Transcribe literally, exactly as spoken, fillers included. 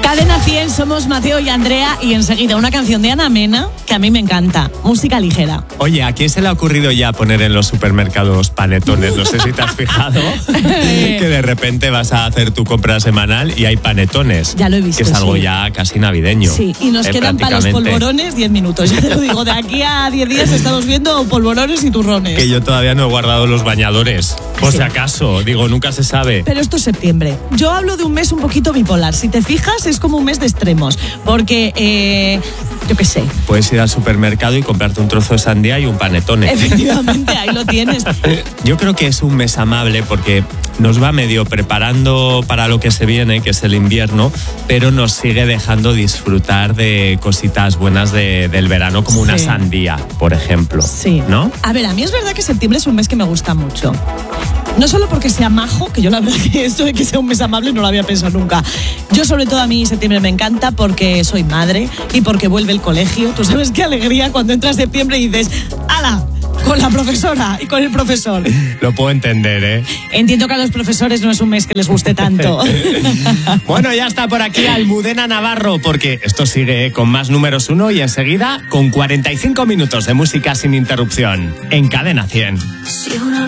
Cadena cien, somos Mateo y Andrea y enseguida una canción de Ana Mena que a mí me encanta, música ligera. Oye, ¿a quién se le ha ocurrido ya poner en los supermercados panetones? No sé si te has fijado que de repente vas a hacer tu compra semanal y hay panetones. Ya lo he visto, que es algo sí. ya casi navideño. Sí, y nos eh, quedan para los polvorones diez minutos, ya te lo digo, de aquí a diez días estamos viendo polvorones y turrones. Que yo todavía no he guardado los bañadores, por Sí. si acaso, digo, nunca se sabe. Pero esto es septiembre. Yo hablo de un mes un poquito bipolar. Si te fijas, es como un mes de extremos. Porque, eh, yo qué sé. Puedes ir al supermercado y comprarte un trozo de sandía y un panetone. Efectivamente, ahí lo tienes. Yo creo que es un mes amable porque nos va medio preparando para lo que se viene, que es el invierno, pero nos sigue dejando disfrutar de cositas buenas de, del verano, como una Sí. sandía, por ejemplo. Sí. ¿No? A ver, a mí es verdad que septiembre es un mes que me gusta mucho. No solo porque sea majo, que yo la verdad que esto de que sea un mes amable no lo había pensado nunca. Yo sobre todo a mí septiembre me encanta porque soy madre y porque vuelve el colegio. Tú sabes qué alegría cuando entras septiembre y dices ¡hala! Con la profesora y con el profesor. Lo puedo entender, ¿eh? Entiendo que a los profesores no es un mes que les guste tanto. Bueno, ya está por aquí Almudena Navarro, porque esto sigue con más números uno y enseguida con cuarenta y cinco minutos de música sin interrupción en Cadena cien.